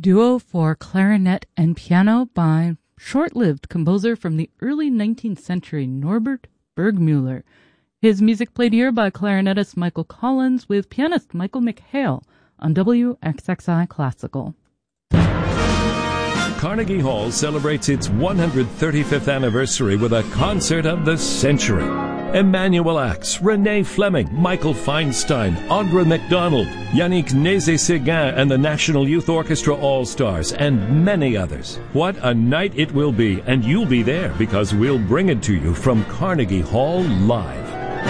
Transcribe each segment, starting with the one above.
Duo for clarinet and piano by short-lived composer from the early 19th century, Norbert Burgmüller. His music played here by clarinetist Michael Collins with pianist Michael McHale on WXXI Classical. Carnegie Hall celebrates its 135th anniversary with a concert of the century. Emmanuel Axe, Renee Fleming, Michael Feinstein, Audra McDonald, Yannick Nézet-Séguin and the National Youth Orchestra All-Stars, and many others. What a night it will be, and you'll be there because we'll bring it to you from Carnegie Hall live.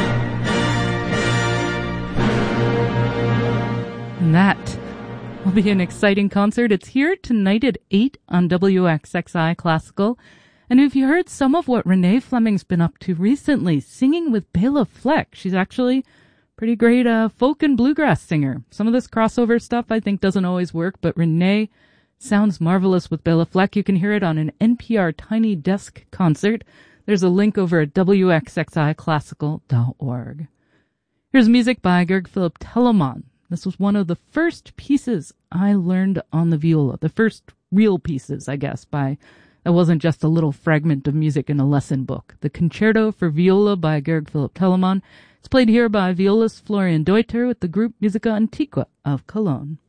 And that will be an exciting concert. It's here tonight at 8 on WXXI Classical. And if you heard some of what Renee Fleming's been up to recently, singing with Bela Fleck, she's actually a pretty great folk and bluegrass singer. Some of this crossover stuff I think doesn't always work, but Renee sounds marvelous with Bela Fleck. You can hear it on an NPR Tiny Desk concert. There's a link over at wxxiclassical.org. Here's music by Georg Philipp Telemann. This was one of the first pieces I learned on the viola, the first real pieces, I guess, that wasn't just a little fragment of music in a lesson book. The Concerto for Viola by Georg Philipp Telemann. It's played here by violist Florian Deuter with the group Musica Antiqua of Cologne.